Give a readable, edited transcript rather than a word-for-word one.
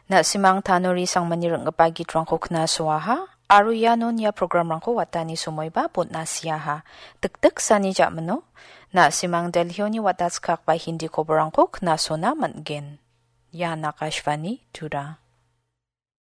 Na simang tanuri sang manirang pagi trangko kna suaha, aru yanon ya program rangko watani sumoy ba put na siyaha. Tek sani jamano, na simang delhyo ni watats kakbay hindi ko barangko kna sona manggen. Ya Nakashvani Tura.